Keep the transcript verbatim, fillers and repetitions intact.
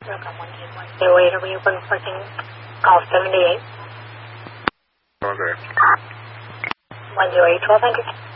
Welcome one eight one zero eight. Are you confirming call seventy-eight? Okay. one zero eight, twelve hundred.